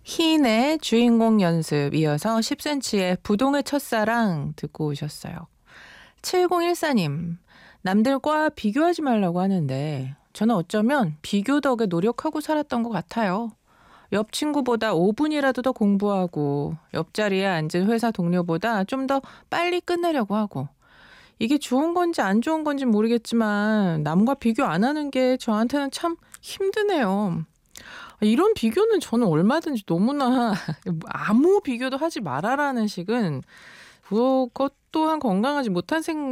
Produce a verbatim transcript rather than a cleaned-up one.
희인의 주인공 연습, 이어서 십 센티미터의 부동의 첫사랑 듣고 오셨어요. 칠공일사 님, 남들과 비교하지 말라고 하는데 저는 어쩌면 비교 덕에 노력하고 살았던 것 같아요. 옆 친구보다 오 분이라도 더 공부하고 옆자리에 앉은 회사 동료보다 좀 더 빨리 끝내려고 하고, 이게 좋은 건지 안 좋은 건지 모르겠지만 남과 비교 안 하는 게 저한테는 참 힘드네요. 이런 비교는 저는 얼마든지 너무나 아무 비교도 하지 말아라는 식은 그것 또한 건강하지 못한 생